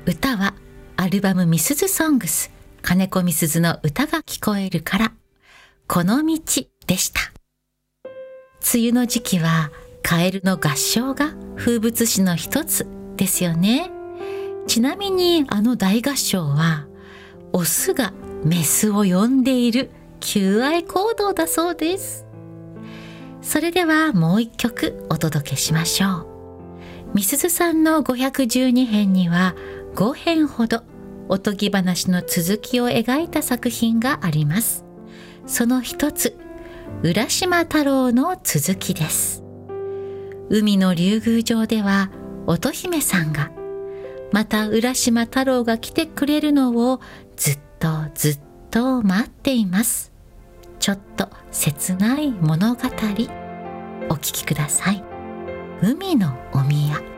歌はアルバムミスズソングス、金子みすずの歌が聞こえるから、この道でした。梅雨の時期はカエルの合唱が風物詩の一つですよね。ちなみにあの大合唱はオスがメスを呼んでいる求愛行動だそうです。それではもう一曲お届けしましょう。みすずさんの512編には5編ほどおとぎ話の続きを描いた作品があります。その一つ、浦島太郎の続きです。海の竜宮城では乙姫さんが、また浦島太郎が来てくれるのをずっと待っています。ちょっと切ない物語、お聞きください。海のお宮。